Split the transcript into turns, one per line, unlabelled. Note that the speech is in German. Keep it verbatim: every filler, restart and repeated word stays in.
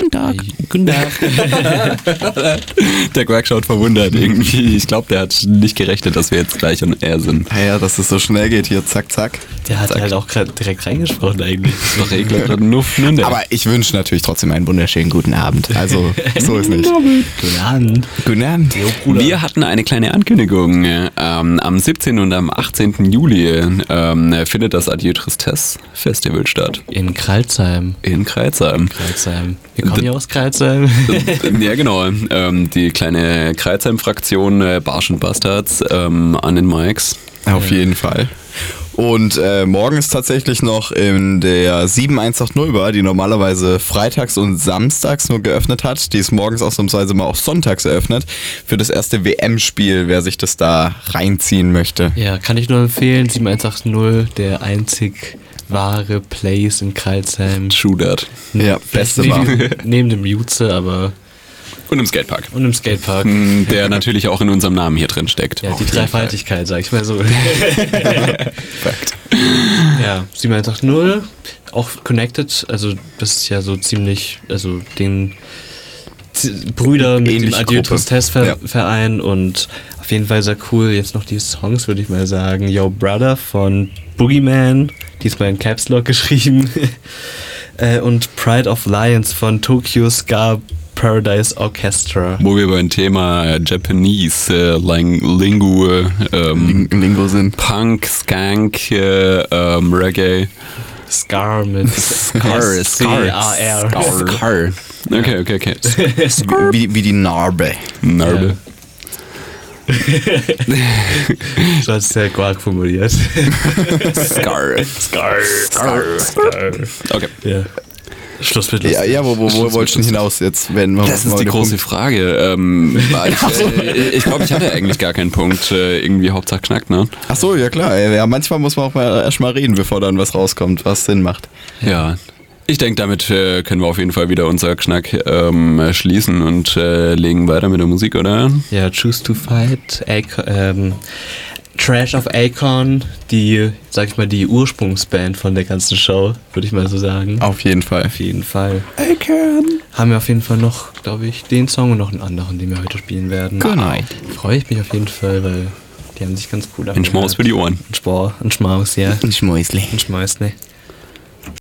Guten Tag.
Guten Tag.
Der Greg schaut verwundert irgendwie. Ich glaube, der hat nicht gerechnet, dass wir jetzt gleich on air sind.
Naja, dass es so schnell geht hier, zack, zack.
Der hat
Zack.
halt auch gerade direkt reingesprochen eigentlich.
Das ist doch eh gerade Nuff, ne?
Aber ich wünsche natürlich trotzdem einen wunderschönen guten Abend. Also, so ist nicht.
Guten Abend.
Guten Abend.
Wir hatten eine kleine Ankündigung. Ähm, am siebzehnten und am achtzehnten Juli ähm, findet das Adieu Tristesse Festival statt.
In Kralsheim.
In Kreuzheim.
Kralsheim. Wir kommen ja aus Kralsheim.
Ja, genau. Ähm, die kleine Kreuzheim-Fraktion äh, Barsch und Bastards ähm, an den Mics.
Auf jeden Fall. Und äh, morgen ist tatsächlich noch in der sieben eins acht null Bar, die normalerweise freitags und samstags nur geöffnet hat. Die ist morgens ausnahmsweise mal auch sonntags eröffnet. Für das erste W M-Spiel, wer sich das da reinziehen möchte.
Ja, kann ich nur empfehlen. sieben eins acht null, der einzig wahre Place in Kralsheim.
True that.
Ja, beste
Neben-
Bar.
Neben dem Jutze, aber...
Und im Skatepark.
Und im Skatepark.
Der natürlich auch in unserem Namen hier drin steckt.
Ja, die Dreifaltigkeit, sag ich mal so.
Perfekt.
Ja, sieben eins acht null, auch connected, also das ist ja so ziemlich, also den Z- Brüder mit
Ähnliche
dem Adieu
Gruppe.
Tristesse
Ja.
Verein und auf jeden Fall sehr cool. Jetzt noch die Songs, würde ich mal sagen. Yo Brother von Boogeyman, diesmal in Caps Lock geschrieben. Äh, und Pride of Lions von Tokyo Ska Paradise Orchestra.
Wo wir beim Thema Japanese äh, Ling- Lingu, äh, ähm,
Lingo sind.
Punk, Skank, äh, ähm, Reggae.
Scar mit
Scar,
C A R.
Scar. Okay, okay, okay.
Wie, wie die Narbe.
Narbe.
So hat es der Quark formuliert.
Scar.
Scar. Scar. Scar.
Okay.
Ja. Schluss mit
Ja, ja, wo, wo, wo wolltest du denn hinaus jetzt? Wenn wir
Das
mal
ist die
den
große
Punkt-
Frage. Ähm, weil ich äh, ich glaube, ich hatte eigentlich gar keinen Punkt. Äh, irgendwie Hauptsache knackt, ne?
Ach so, ja klar. Ja, manchmal muss man auch mal erst mal reden, bevor dann was rauskommt, was Sinn macht.
Ja. Ich denke, damit äh, können wir auf jeden Fall wieder unser Knack ähm, schließen und äh, legen weiter mit der Musik, oder?
Ja, Choose to Fight, Ac- ähm, Trash of Akon, die, sag ich mal, die Ursprungsband von der ganzen Show, würde ich mal so sagen.
Auf jeden Fall.
Auf jeden Fall.
Icon.
Haben wir auf jeden Fall noch, glaube ich, den Song und noch einen anderen, den wir heute spielen werden.
Genau.
Freue ich mich auf jeden Fall, weil die haben sich ganz cool
Ein Schmaus für die Ohren.
Ein Spor, ein Schmaus, ja.
Ein Schmäusli.
Ein Schmaus, ne?